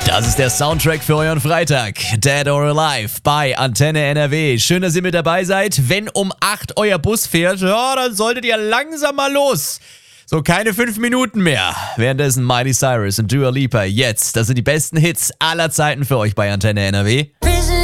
Das ist der Soundtrack für euren Freitag. Dead or Alive bei Antenne NRW. Schön, dass ihr mit dabei seid. Wenn um 8 euer Bus fährt, ja, dann solltet ihr langsam mal los. So, keine 5 Minuten mehr. Währenddessen Miley Cyrus und Dua Lipa jetzt. Das sind die besten Hits aller Zeiten für euch bei Antenne NRW.